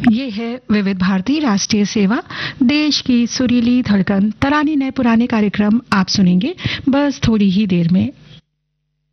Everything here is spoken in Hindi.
ये है विविध भारती राष्ट्रीय सेवा, देश की सुरीली धड़कन। तराने नए पुराने कार्यक्रम आप सुनेंगे बस थोड़ी ही देर में।